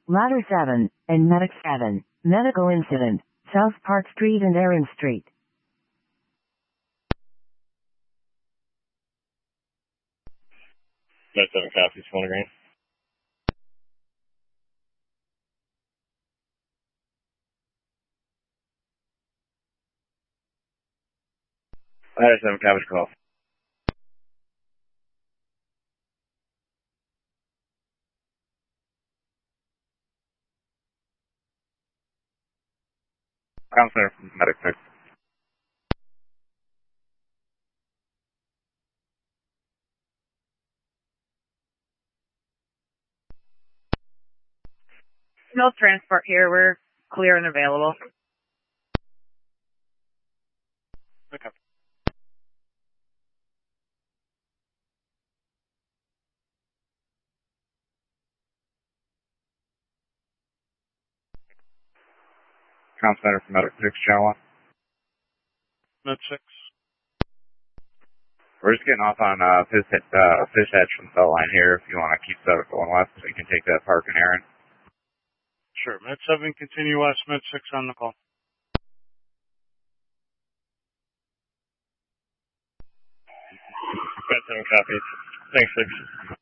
Ladder 7, and Medic 7. Medical incident, South Park Street and Erin Street. Med 7 copies, Full Green. Ladder 7 copies, call. Ground Center from Medic 6. No transport here. We're clear and available. Okay. Ground Center from Medic 6, Channel 1. Med 6. We're just getting off on Fish Hedge from the belt line here. If you want to keep that going west, so you can take that Park and Erin. Sure. Med 7, continue west. Med 6 on the call. Med 7 copies. Thanks, 6.